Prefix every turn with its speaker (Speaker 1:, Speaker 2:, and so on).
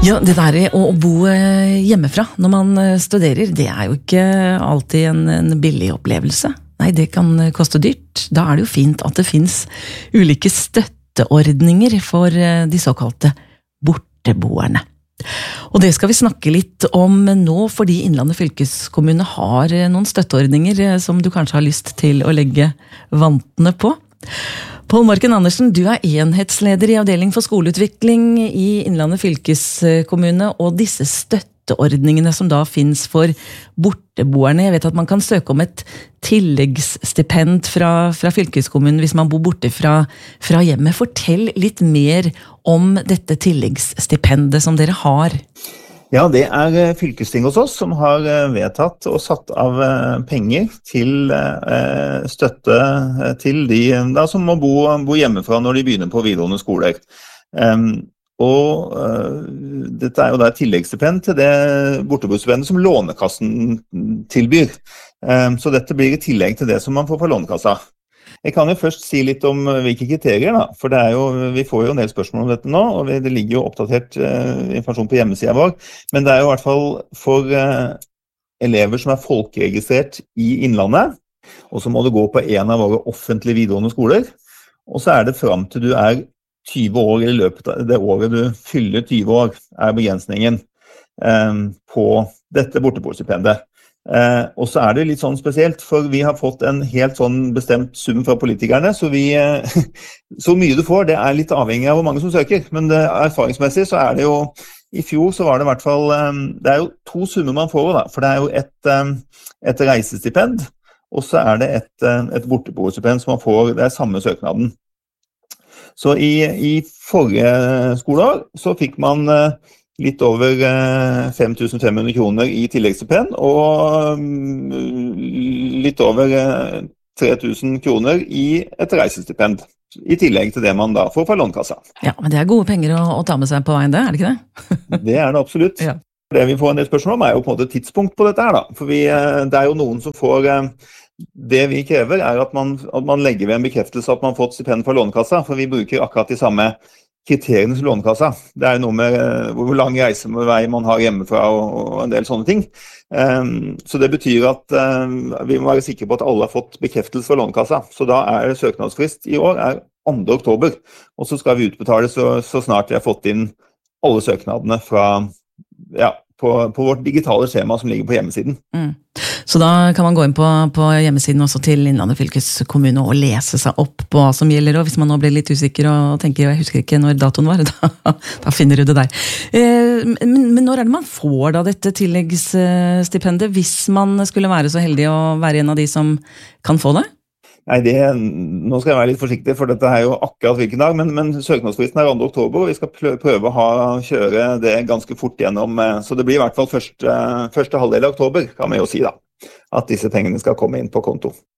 Speaker 1: Ja, det der å bo hjemmefra når man studerer, det jo ikke alltid en billig opplevelse. Nei, det kan koste dyrt. Da det jo fint at det finnes ulike støtteordninger for de såkalte borteboerne. Og det skal vi snakke litt om nå, fordi Innlandet fylkeskommune har noen støtteordninger som du kanskje har lyst til å legge vantene på. Pål Marken Andersen, du enhetsleder i avdeling for skoleutvikling i Innlandet fylkeskommune, og disse støtteordningene som da finnes for borteboerne. Jeg vet at man kan søke om et tilleggsstipend fra fylkeskommunen hvis man bor borte fra hjemmet. Fortell litt mer om dette tilleggsstipendet som dere har.
Speaker 2: Ja, det fylkesting hos oss som har vedtatt og satt av penger til støtte til de da, som må bo hjemmefra når de begynner på videregående skoler. Dette jo da et tilleggsstipend til det borteboerstipendet som Lånekassen tilbyr. Så dette blir i tillegg til det som man får fra Lånekassa. Jeg kan jo først si litt om hvilke kriterier, da, for vi får jo en del spørsmål om dette nå, og det ligger jo oppdatert informasjon på hjemmesiden vår, men det jo i hvert fall for elever som folkeregistrert i Innlandet, og så må du gå på en av våre offentlige videregående skoler, og så det frem til du 20 år, i løpet av det året du fyller 20 år, begrensningen på dette borteboerstipendet. Og så det litt sånn spesielt, for vi har fått en helt sånn bestemt sum fra politikerne, så så mye du får, det litt avhengig av hvor mange som søker, men erfaringsmessig så det jo, i fjor så var det i hvert fall, det jo to summer man får da, for det jo et reisestipend, og så det et borteboerstipend som man får, det samme søknaden. Så i forrige skoleår så fikk man litt over 5.500 kroner i tilleggsstipend, og litt over 3.000 kroner i et reisestipend, i tillegg til det man da får fra Lånekassa.
Speaker 1: Ja, men det gode penger å ta med seg på veien, det ikke det?
Speaker 2: Det det absolutt. Ja. Det vi får en del spørsmål om jo på en måte tidspunkt på dette her da, for det jo noen som får... Det vi krever at man legger ved en bekreftelse at man har fått stipend fra Lånekassa, for vi bruker akkurat de samme kriteriene som Lånekassa. Det noe med hvor lang reisevei man har hjemmefra og en del sånne ting. Så det betyr at vi må være sikre på at alle har fått bekreftelse fra Lånekassa. Så da søknadsfrist i år 2. oktober, og så skal vi utbetale så snart vi har fått inn alle søknadene fra, på vårt digitale skjema som ligger på hjemmesiden.
Speaker 1: Så da kan man gå inn på hjemmesiden også til Innlandet fylkeskommune og lese seg opp på hva som gjelder, og hvis man nå blir litt usikker og tenker, jeg husker ikke når datoen var, da finner du det der. Men når det man får da dette tilleggsstipendet, hvis man skulle være så heldig å være en av de som kan få det?
Speaker 2: Nei, nå skal jeg være litt forsiktig, for dette jo akkurat hvilken dag, men søknadsfristen 2. oktober, og vi skal prøve å kjøre det ganske fort gjennom, så det blir i hvert fall første halvdel av oktober, kan vi jo si da, at disse pengene skal komme inn på konto.